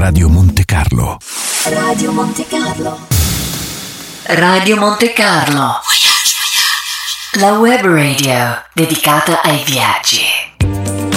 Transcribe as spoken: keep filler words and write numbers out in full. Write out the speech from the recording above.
Radio Monte Carlo. Radio Monte Carlo. Radio Monte Carlo. La web radio dedicata ai viaggi.